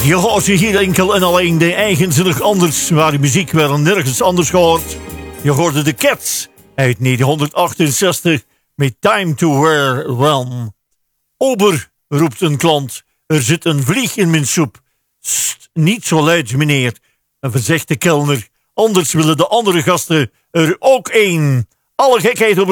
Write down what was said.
Je hoort je hier enkel en alleen de eigenzinnig anders, waar de muziek wel nergens anders hoort. Je hoorde de Cats uit 1968 met Time to Wear One. Ober, roept een klant, er zit een vlieg in mijn soep. Sst, niet zo luid, meneer, en verzegt de kelner. Anders willen de andere gasten er ook één. Alle gekheid op